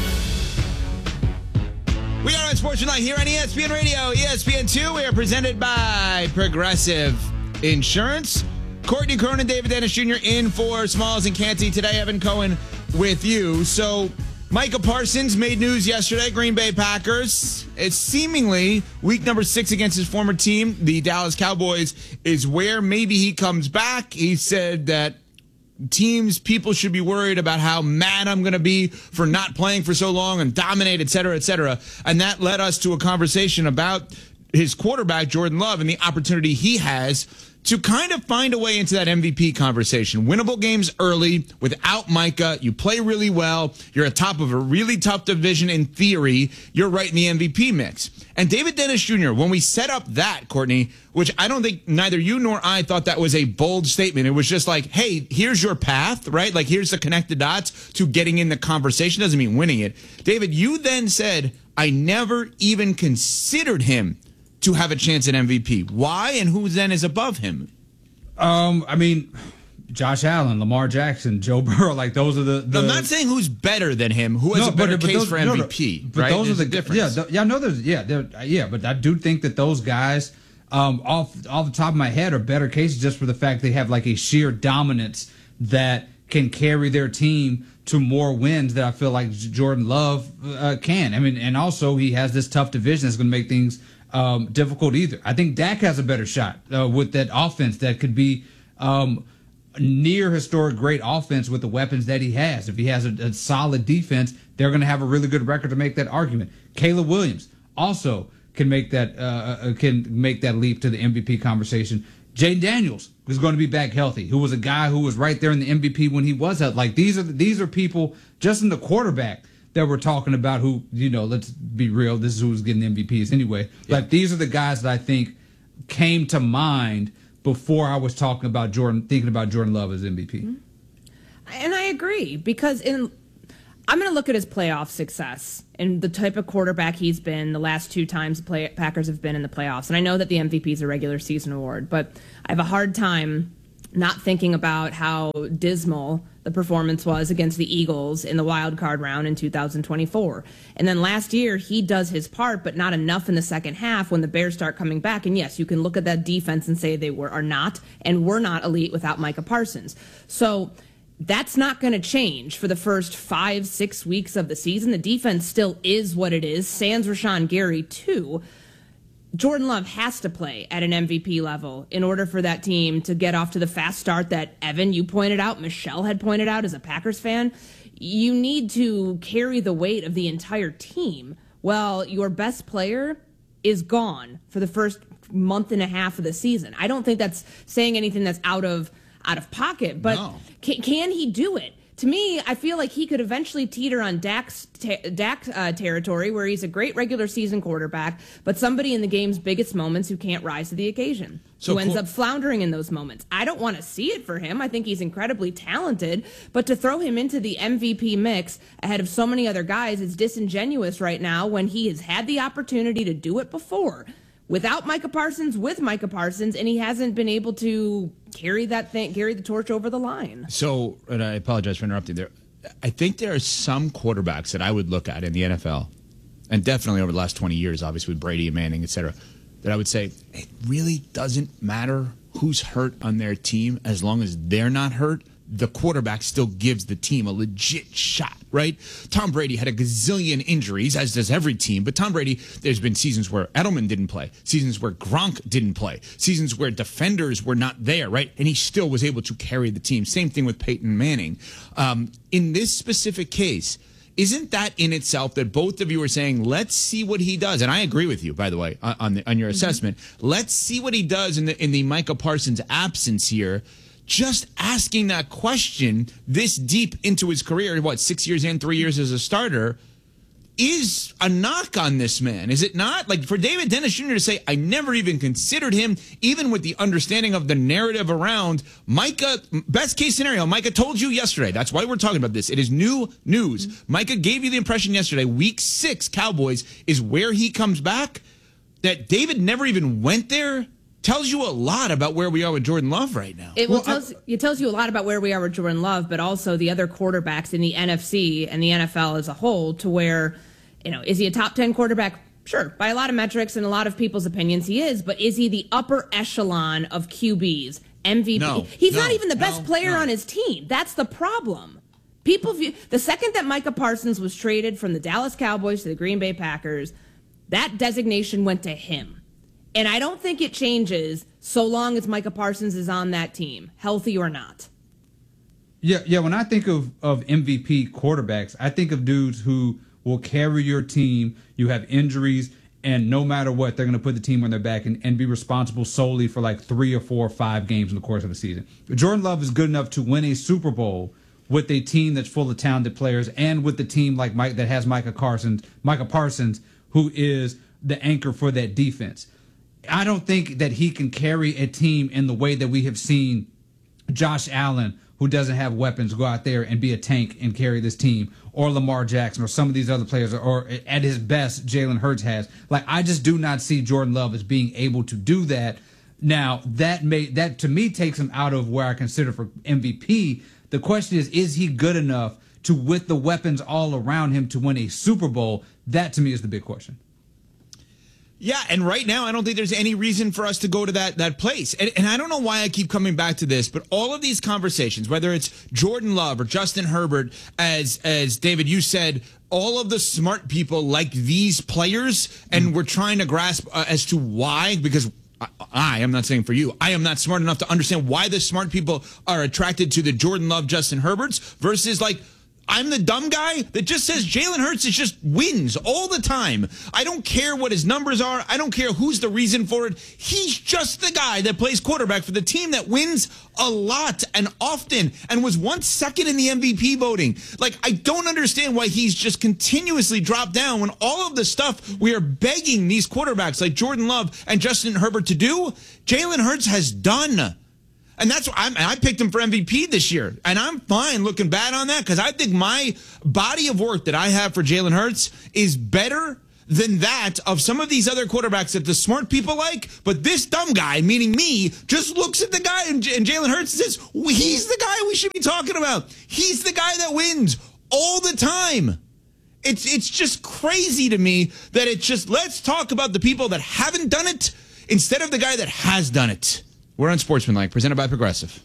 We are on Sportsmanlike here on E S P N Radio, E S P N two. We are presented by Progressive Insurance. Courtney Cronin, David Dennis Junior in for Smalls and Canty. Today, Evan Cohen with you. So, Micah Parsons made news yesterday, Green Bay Packers. It's seemingly week number six against his former team, the Dallas Cowboys, is where maybe he comes back. He said that teams, people should be worried about how mad I'm going to be for not playing for so long and dominate, et cetera, et cetera. And that led us to a conversation about his quarterback, Jordan Love, and the opportunity he has to kind of find a way into that M V P conversation. Winnable games early without Micah. You play really well. You're at top of a really tough division in theory. You're right in the M V P mix. And David Dennis Junior, when we set up that, Courtney, which I don't think neither you nor I thought that was a bold statement. It was just like, hey, here's your path, right? Like, here's the connected dots to getting in the conversation. Doesn't mean winning it. David, you then said, I never even considered him to have a chance at M V P. Why, and who then is above him? Um, I mean, Josh Allen, Lamar Jackson, Joe Burrow, like those are the. the I'm not saying who's better than him, who has no, a better but, but case those, for no, M V P. No, but right? those There's are the difference. Yeah, th- yeah, I know there's yeah, yeah, but I do think that those guys, um, off off the top of my head, are better cases just for the fact they have like a sheer dominance that can carry their team to more wins that I feel like Jordan Love uh, can. I mean, and also he has this tough division that's going to make things um, difficult either. I think Dak has a better shot uh, with that offense that could be um, near historic great offense with the weapons that he has. If he has a, a solid defense, they're going to have a really good record to make that argument. Caleb Williams also can make that uh, can make that leap to the M V P conversation. Jaden Daniels is going to be back healthy, who was a guy who was right there in the M V P when he was out. Like these are these are people just in the quarterback that we're talking about who, you know, let's be real, this is who's getting M V Ps anyway. Yeah. Like, these are the guys that I think came to mind before I was talking about Jordan, thinking about Jordan Love as M V P. Mm-hmm. And I agree, because in I'm going to look at his playoff success and the type of quarterback he's been the last two times the play, Packers have been in the playoffs. And I know that the M V P is a regular season award, but I have a hard time not thinking about how dismal the performance was against the Eagles in the wild card round in two thousand twenty-four. And then last year, he does his part, but not enough in the second half when the Bears start coming back. And yes, you can look at that defense and say they were are not and were not elite without Micah Parsons. So that's not going to change for the first five, six weeks of the season. The defense still is what it is. Sans Rashawn Gary, too. Jordan Love has to play at an M V P level in order for that team to get off to the fast start that, Evan, you pointed out, Michelle had pointed out as a Packers fan. You need to carry the weight of the entire team. Well, your best player is gone for the first month and a half of the season. I don't think that's saying anything that's out of out of pocket, but no. can, can he do it? To me, I feel like he could eventually teeter on Dak's te- Dak uh, territory, where he's a great regular season quarterback, but somebody in the game's biggest moments who can't rise to the occasion, so who ends cool. up floundering in those moments. I don't want to see it for him. I think he's incredibly talented, but to throw him into the M V P mix ahead of so many other guys is disingenuous right now when he has had the opportunity to do it before. Without Micah Parsons, with Micah Parsons, and he hasn't been able to carry that thing, carry the torch over the line. So, and I apologize for interrupting there. I think there are some quarterbacks that I would look at in the N F L, and definitely over the last twenty years, obviously with Brady and Manning, et cetera, that I would say it really doesn't matter who's hurt on their team as long as they're not hurt. The quarterback still gives the team a legit shot, right? Tom Brady had a gazillion injuries, as does every team. But Tom Brady, there's been seasons where Edelman didn't play, seasons where Gronk didn't play, seasons where defenders were not there, right? And he still was able to carry the team. Same thing with Peyton Manning. Um, in this specific case, isn't that in itself that both of you are saying, let's see what he does? And I agree with you, by the way, on, the, on your assessment. Mm-hmm. Let's see what he does in the, in the Micah Parsons absence here. Just asking that question this deep into his career, what, six years in, three years as a starter, is a knock on this man, is it not? Like, for David Dennis Junior to say, I never even considered him, even with the understanding of the narrative around Micah, best case scenario, Micah told you yesterday, that's why we're talking about this. It is new news. Mm-hmm. Micah gave you the impression yesterday, week six, Cowboys, is where he comes back, that David never even went there. Tells you a lot about where we are with Jordan Love right now. It, well, tells, it tells you a lot about where we are with Jordan Love, but also the other quarterbacks in the N F C and the N F L as a whole, to where, you know, is he a top ten quarterback? Sure, by a lot of metrics and a lot of people's opinions he is, but is he the upper echelon of Q Bs, M V P? No, He's no, not even the best no, player no. on his team. That's the problem. People view, the second that Micah Parsons was traded from the Dallas Cowboys to the Green Bay Packers, that designation went to him. And I don't think it changes so long as Micah Parsons is on that team, healthy or not. Yeah, yeah. When I think of, of M V P quarterbacks, I think of dudes who will carry your team. You have injuries, and no matter what, they're going to put the team on their back and, and be responsible solely for like three or four or five games in the course of a season. Jordan Love is good enough to win a Super Bowl with a team that's full of talented players, and with the team like Mike that has Micah Parsons, Micah Parsons, who is the anchor for that defense. I don't think that he can carry a team in the way that we have seen Josh Allen, who doesn't have weapons, go out there and be a tank and carry this team, or Lamar Jackson, or some of these other players, or at his best, Jalen Hurts has. Like, I just do not see Jordan Love as being able to do that. Now, that may that to me takes him out of where I consider for M V P. The question is, is he good enough to, with the weapons all around him, to win a Super Bowl? That to me is the big question. Yeah, and right now, I don't think there's any reason for us to go to that that place. And, and I don't know why I keep coming back to this, but all of these conversations, whether it's Jordan Love or Justin Herbert, as as David, you said, all of the smart people like these players, and mm. we're trying to grasp uh, as to why, because I, I am not saying for you, I am not smart enough to understand why the smart people are attracted to the Jordan Love, Justin Herberts versus like I'm the dumb guy that just says Jalen Hurts is just wins all the time. I don't care what his numbers are. I don't care who's the reason for it. He's just the guy that plays quarterback for the team that wins a lot and often and was once second in the M V P voting. Like, I don't understand why he's just continuously dropped down when all of the stuff we are begging these quarterbacks like Jordan Love and Justin Herbert to do, Jalen Hurts has done. And that's why I'm, I picked him for M V P this year. And I'm fine looking bad on that because I think my body of work that I have for Jalen Hurts is better than that of some of these other quarterbacks that the smart people like. But this dumb guy, meaning me, just looks at the guy and, and Jalen Hurts and says, he's the guy we should be talking about. He's the guy that wins all the time. It's, it's just crazy to me that it's just, let's talk about the people that haven't done it instead of the guy that has done it. We're on Sportsmanlike, presented by Progressive.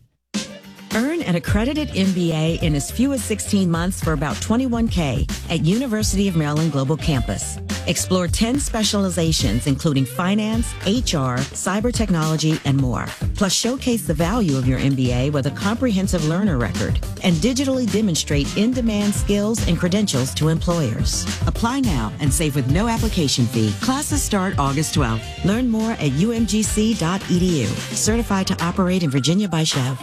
Earn an accredited M B A in as few as sixteen months for about twenty-one K at University of Maryland Global Campus. Explore ten specializations, including finance, H R, cyber technology, and more. Plus, showcase the value of your M B A with a comprehensive learner record and digitally demonstrate in-demand skills and credentials to employers. Apply now and save with no application fee. Classes start August twelfth. Learn more at U M G C dot E D U. Certified to operate in Virginia by Chev.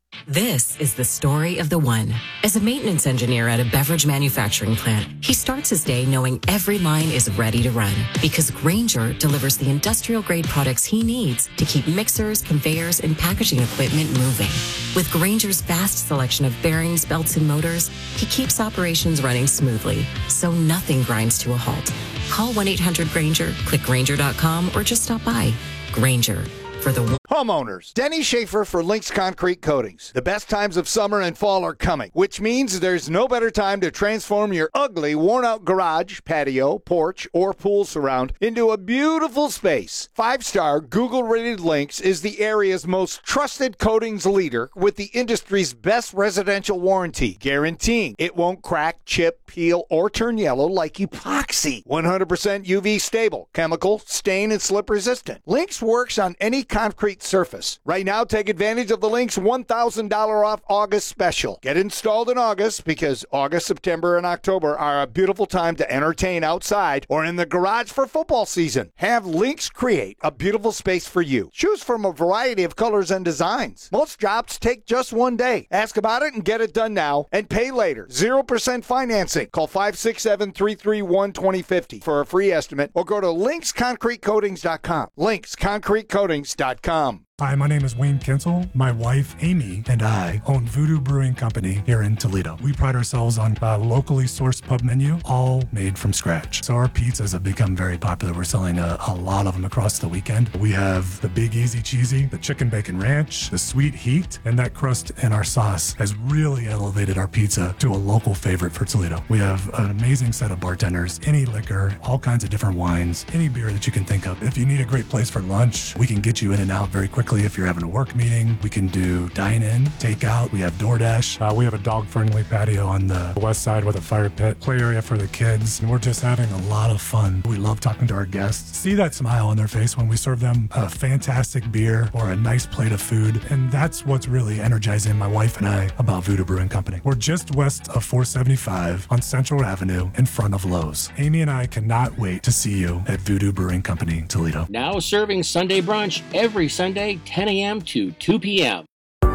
This is the story of the one. As a maintenance engineer at a beverage manufacturing plant, he starts his day knowing every line is ready to run because Grainger delivers the industrial-grade products he needs to keep mixers, conveyors, and packaging equipment moving. With Grainger's vast selection of bearings, belts, and motors, he keeps operations running smoothly, so nothing grinds to a halt. Call one eight hundred Grainger, click Grainger dot com, or just stop by. Grainger. For the homeowners, Denny Schaefer for Lynx Concrete Coatings. The best times of summer and fall are coming, which means there's no better time to transform your ugly, worn-out garage, patio, porch, or pool surround into a beautiful space. Five-star Google-rated Lynx is the area's most trusted coatings leader with the industry's best residential warranty, guaranteeing it won't crack, chip, peel, or turn yellow like epoxy. one hundred percent U V stable, chemical, stain, and slip resistant. Lynx works on any concrete surface. Right now, take advantage of the Lynx one thousand dollars off August special. Get installed in August because August, September, and October are a beautiful time to entertain outside or in the garage for football season. Have Lynx create a beautiful space for you. Choose from a variety of colors and designs. Most jobs take just one day. Ask about it and get it done now and pay later. zero percent financing. Call five six seven, three three one, two zero five zero for a free estimate or go to lynx concrete coatings dot com. lynx concrete coatings dot com. Hi, my name is Wayne Kinsel. My wife, Amy, and I own Voodoo Brewing Company here in Toledo. We pride ourselves on a locally sourced pub menu, all made from scratch. So our pizzas have become very popular. We're selling a, a lot of them across the weekend. We have the Big Easy Cheesy, the Chicken Bacon Ranch, the Sweet Heat, and that crust and our sauce has really elevated our pizza to a local favorite for Toledo. We have an amazing set of bartenders, any liquor, all kinds of different wines, any beer that you can think of. If you need a great place for lunch, we can get you in and out very quickly. If you're having a work meeting, we can do dine-in, takeout. We have DoorDash. Uh, we have a dog-friendly patio on the west side with a fire pit, play area for the kids, and we're just having a lot of fun. We love talking to our guests. See that smile on their face when we serve them a fantastic beer or a nice plate of food, and that's what's really energizing my wife and I about Voodoo Brewing Company. We're just west of four seventy-five on Central Avenue in front of Lowe's. Amy and I cannot wait to see you at Voodoo Brewing Company, Toledo. Now serving Sunday brunch every Sunday, ten a.m. to two p.m.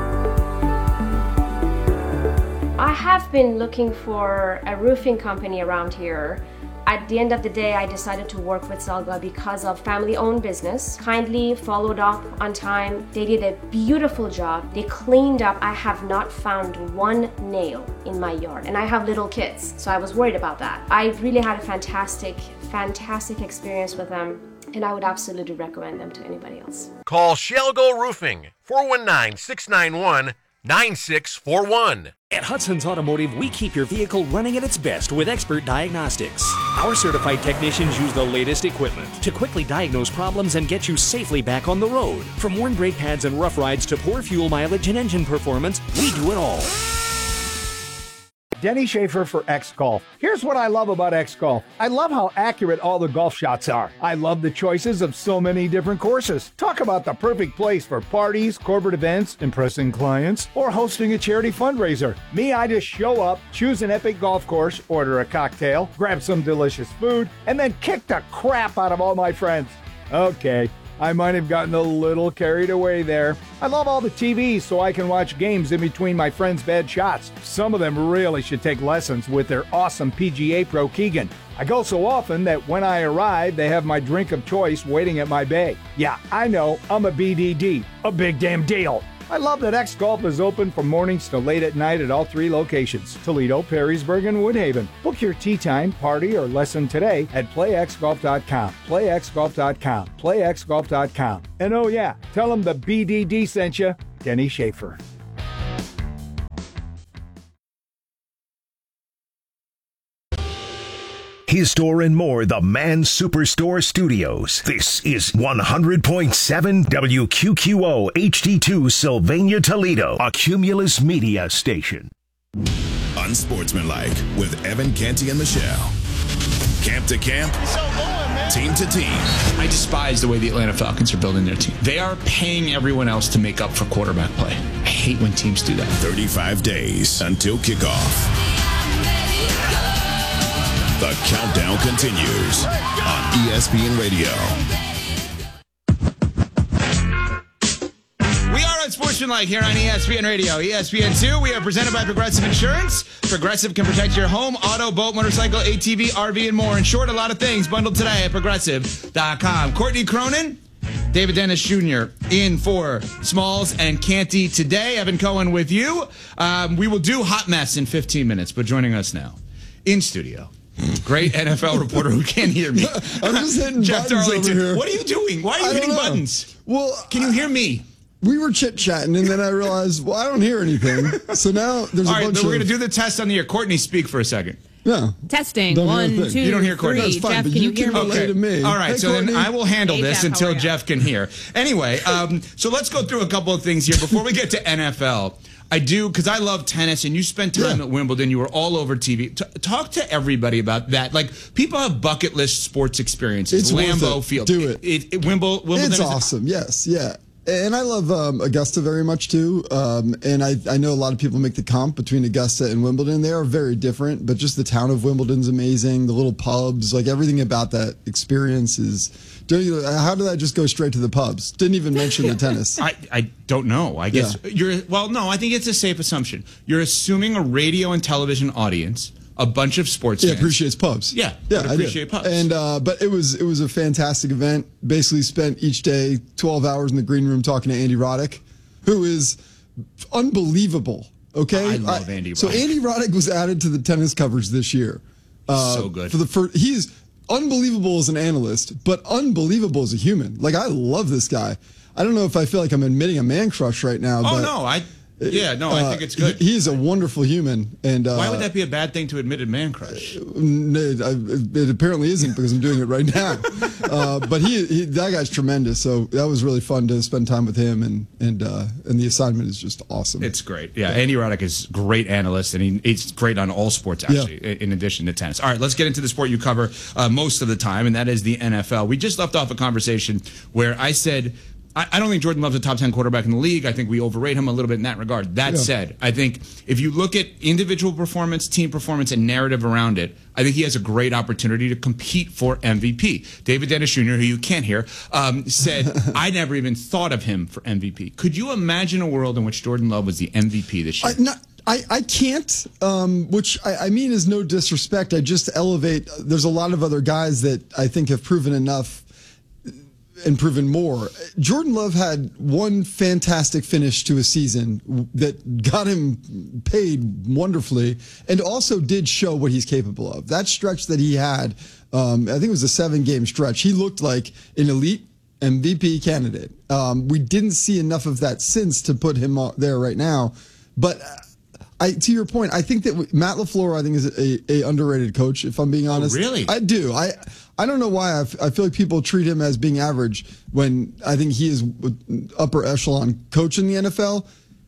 I have been looking for a roofing company around here. At the end of the day, I decided to work with Zelga because of family-owned business. Kindly followed up on time. They did a beautiful job. They cleaned up. I have not found one nail in my yard, and I have little kids, so I was worried about that. I really had a fantastic, fantastic experience with them, and I would absolutely recommend them to anybody else. Call Shelgo Roofing, four one nine, six nine one, nine six four one. At Hudson's Automotive, we keep your vehicle running at its best with expert diagnostics. Our certified technicians use the latest equipment to quickly diagnose problems and get you safely back on the road. From worn brake pads and rough rides to poor fuel mileage and engine performance, we do it all. Denny Schaefer for X Golf. Here's what I love about X Golf. I love how accurate all the golf shots are. I love the choices of so many different courses. Talk about the perfect place for parties, corporate events, impressing clients, or hosting a charity fundraiser. Me, I just show up, choose an epic golf course, order a cocktail, grab some delicious food, and then kick the crap out of all my friends. Okay, I might have gotten a little carried away there. I love all the T Vs so I can watch games in between my friends' bad shots. Some of them really should take lessons with their awesome P G A pro Keegan. I go so often that when I arrive, they have my drink of choice waiting at my bay. Yeah, I know, I'm a B D D, a big damn deal. I love that X Golf is open from mornings to late at night at all three locations, Toledo, Perrysburg, and Woodhaven. Book your tee time, party, or lesson today at play x golf dot com. play x golf dot com. play x golf dot com. And oh yeah, tell them the B D D sent you, Denny Schaefer. His Store and More, the Man Superstore Studios. This is one hundred point seven W Q Q O H D two Sylvania, Toledo, a Cumulus Media station. Unsportsmanlike with Evan Canty and Michelle. Camp to camp, team to team. I despise the way the Atlanta Falcons are building their team. They are paying everyone else to make up for quarterback play. I hate when teams do that. thirty-five days until kickoff. The countdown continues on E S P N Radio. We are Unsportsmanlike here on E S P N Radio. E S P N two, we are presented by Progressive Insurance. Progressive can protect your home, auto, boat, motorcycle, A T V, R V, and more. In short, a lot of things bundled today at progressive dot com. Courtney Cronin, David Dennis Junior in for Smalls and Canty today. Evan Cohen with you. Um, we will do Hot Mess in fifteen minutes, but joining us now in studio, great N F L reporter who can't hear me. I'm just hitting Jeff buttons Darlington. over here. What are you doing? Why are you I hitting don't know. buttons? Well, can you hear me? We were chit-chatting, and then I realized, well, I don't hear anything. So now there's All a right, bunch then we're of... going to do the test on the air. Courtney, speak for a second. Yeah. Testing. Don't hear a One, thing. two, You don't hear Courtney. three. That's fine, Jeff, but can you you hear can me? relay to me. All right, Hey, so Courtney. then I will handle Hey, this Jeff, how until are you? Jeff can hear. Anyway, um, so let's go through a couple of things here before we get to N F L. I do, because I love tennis, and you spent time Yeah. at Wimbledon. You were all over T V. T- talk to everybody about that. Like, people have bucket list sports experiences. It's worth Lambeau it. Field. Do it. it, it Wimble, Wimbledon It's is awesome. Yes, yeah. And I love um, Augusta very much, too. Um, and I, I know a lot of people make the comp between Augusta and Wimbledon. They are very different, but just the town of Wimbledon's amazing. The little pubs, like everything about that experience is... Don't you, how did I just go straight to the pubs? Didn't even mention the tennis. I, I don't know. I guess Yeah. you're, well, no, I think it's a safe assumption. You're assuming a radio and television audience, a bunch of sports Yeah, fans. appreciates pubs. Yeah, yeah, would I appreciate do. pubs. And uh, but it was it was a fantastic event. Basically, spent each day twelve hours in the green room talking to Andy Roddick, who is unbelievable. Okay, I love Andy So Roddick. Andy Roddick was added to the tennis coverage this year. Uh, So good. for the first. He's unbelievable as an analyst, but unbelievable as a human. Like, I love this guy. I don't know if I feel like I'm admitting a man crush right now. Oh, but, no, I... Yeah, no, I uh, think it's good. He, he is a wonderful human, and uh, Why would that be a bad thing to admit a man crush? No, I- it apparently isn't because I'm doing it right now. uh, but he, he, that guy's tremendous. So that was really fun to spend time with him, and and uh, and the assignment is just awesome. It's great. Yeah, Andy Roddick is a great analyst, and he, he's great on all sports, actually, in in addition to tennis. All right, let's get into the sport you cover uh, most of the time, and that is the N F L. We just left off a conversation where I said, I, I don't think Jordan Love's a top ten quarterback in the league. I think we overrate him a little bit in that regard. That Yeah. said, I think if you look at individual performance, team performance, and narrative around it, I think he has a great opportunity to compete for M V P. David Dennis Junior, who you can't hear, um, said, I never even thought of him for M V P. Could you imagine a world in which Jordan Love was the M V P this year? I, not, I, I can't, um, which I, I mean is no disrespect. I just elevate. There's a lot of other guys that I think have proven enough and proven more. Jordan Love had one fantastic finish to a season that got him paid wonderfully and also did show what he's capable of. That stretch that he had, um, I think it was a seven-game stretch, he looked like an elite M V P candidate. Um, we didn't see enough of that since to put him there right now. But I, to your point, I think that Matt LaFleur, I think, is a, a underrated coach, if I'm being honest. Oh, really? I do. I I don't know why. I, f- I feel like people treat him as being average when I think he is upper echelon coach in the N F L.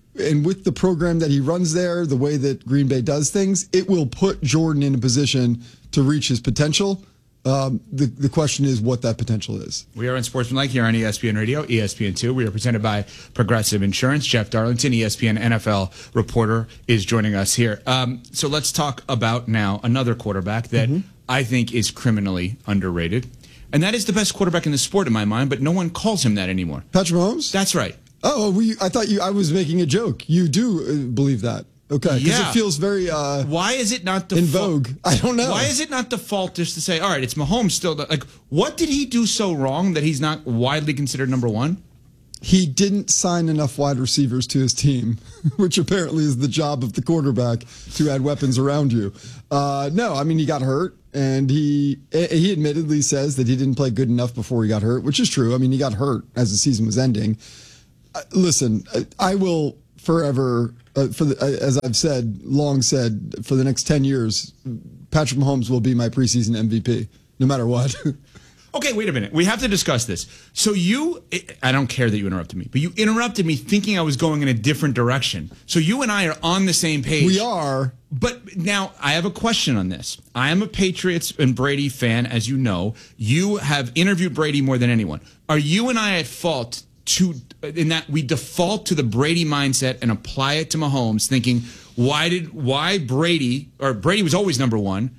and with the program that he runs there, the way that Green Bay does things, it will put Jordan in a position to reach his potential. Um, the, the question is what that potential is. We are on Sportsmanlike here on E S P N Radio, E S P N two. We are presented by Progressive Insurance. Jeff Darlington, E S P N N F L reporter, is joining us here. Um, so let's talk about now another quarterback that mm-hmm. I think is criminally underrated. And that is the best quarterback in the sport in my mind, but no one calls him that anymore. Patrick Mahomes? That's right. Oh, we, I thought you. I was making a joke. You do uh, believe that. Okay, because yeah. it feels very. Uh, Why is it not in default? vogue? I don't know. Why is it not default just to say, all right, it's Mahomes still? Like, what did he do so wrong that he's not widely considered number one? He didn't sign enough wide receivers to his team, which apparently is the job of the quarterback to add weapons around you. Uh, no, I mean, he got hurt, and he he admittedly says that he didn't play good enough before he got hurt, which is true. I mean, he got hurt as the season was ending. Uh, listen, I, I will forever, uh, for the, uh, as I've said, long said, for the next ten years, Patrick Mahomes will be my preseason M V P, no matter what. Okay, wait a minute. We have to discuss this. So you, I don't care that you interrupted me, but you interrupted me thinking I was going in a different direction. So you and I are on the same page. We are. But now I have a question on this. I am a Patriots and Brady fan, as you know. You have interviewed Brady more than anyone. Are you and I at fault to in that we default to the Brady mindset and apply it to Mahomes, thinking, why did why Brady, or Brady was always number one,